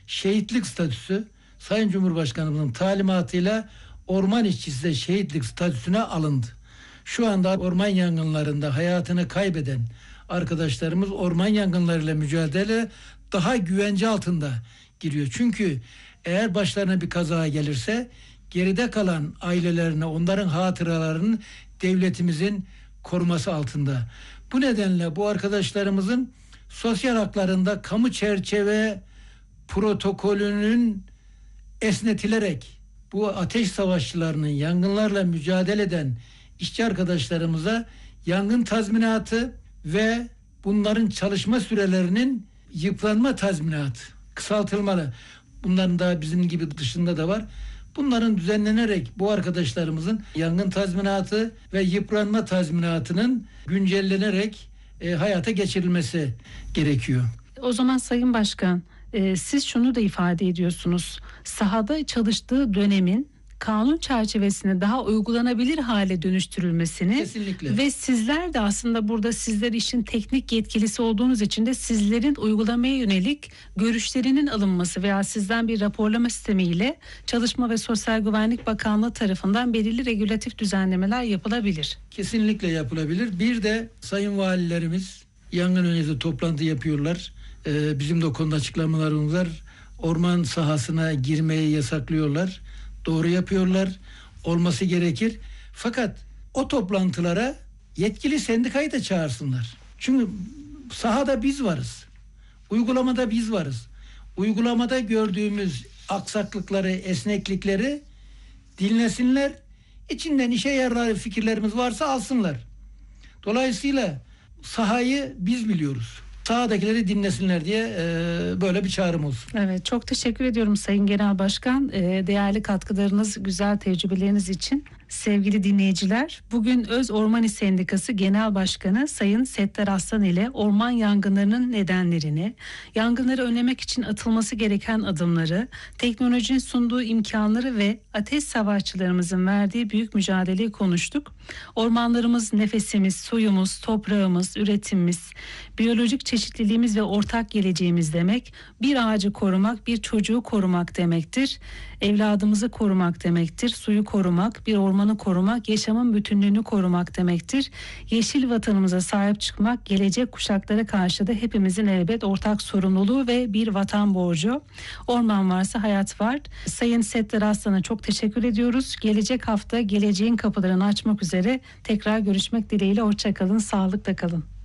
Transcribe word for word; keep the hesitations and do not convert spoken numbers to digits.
şehitlik statüsü Sayın Cumhurbaşkanımızın talimatıyla orman işçisi de şehitlik statüsüne alındı. Şu anda orman yangınlarında hayatını kaybeden arkadaşlarımız orman yangınlarıyla mücadele daha güvence altında giriyor. Çünkü eğer başlarına bir kaza gelirse geride kalan ailelerine, onların hatıralarının devletimizin koruması altında. Bu nedenle bu arkadaşlarımızın sosyal haklarında kamu çerçeve protokolünün esnetilerek bu ateş savaşçılarının yangınlarla mücadele eden işçi arkadaşlarımıza yangın tazminatı ve bunların çalışma sürelerinin yıpranma tazminatı kısaltılmalı. Bunların da bizim gibi dışında da var. Bunların düzenlenerek bu arkadaşlarımızın yangın tazminatı ve yıpranma tazminatının güncellenerek e, hayata geçirilmesi gerekiyor. O zaman Sayın Başkan, e, siz şunu da ifade ediyorsunuz. Sahada çalıştığı dönemin kanun çerçevesinde daha uygulanabilir hale dönüştürülmesini Kesinlikle. Ve sizler de aslında burada sizler işin teknik yetkilisi olduğunuz için de sizlerin uygulamaya yönelik görüşlerinin alınması veya sizden bir raporlama sistemiyle Çalışma ve Sosyal Güvenlik Bakanlığı tarafından belirli regülatif düzenlemeler yapılabilir. Kesinlikle yapılabilir. Bir de sayın valilerimiz yangın öncesi toplantı yapıyorlar. Ee, bizim de o konuda açıklamalarımız var. Orman sahasına girmeyi yasaklıyorlar. Doğru yapıyorlar. Olması gerekir. Fakat o toplantılara yetkili sendikayı da çağırsınlar. Çünkü sahada biz varız. Uygulamada biz varız. Uygulamada gördüğümüz aksaklıkları, esneklikleri dinlesinler. İçinden işe yarar fikirlerimiz varsa alsınlar. Dolayısıyla sahayı biz biliyoruz. Sahadakileri dinlesinler diye e, böyle bir çağrım olsun. Evet, çok teşekkür ediyorum Sayın Genel Başkan. E, değerli katkılarınız, güzel tecrübeleriniz için. Sevgili dinleyiciler, bugün Öz Orman İş Sendikası Genel Başkanı Sayın Settar Aslan ile orman yangınlarının nedenlerini, yangınları önlemek için atılması gereken adımları, teknolojinin sunduğu imkanları ve ateş savaşçılarımızın verdiği büyük mücadeleyi konuştuk. Ormanlarımız nefesimiz, suyumuz, toprağımız, üretimimiz, biyolojik çeşitliliğimiz ve ortak geleceğimiz demek. Bir ağacı korumak, bir çocuğu korumak demektir. Evladımızı korumak demektir. Suyu korumak, bir ormanı korumak, yaşamın bütünlüğünü korumak demektir. Yeşil vatanımıza sahip çıkmak, gelecek kuşaklara karşı da hepimizin elbet ortak sorumluluğu ve bir vatan borcu. Orman varsa hayat var. Sayın Settar Aslan'a çok teşekkür ediyoruz. Gelecek hafta geleceğin kapılarını açmak üzere tekrar görüşmek dileğiyle. Hoşça kalın, sağlıkla kalın.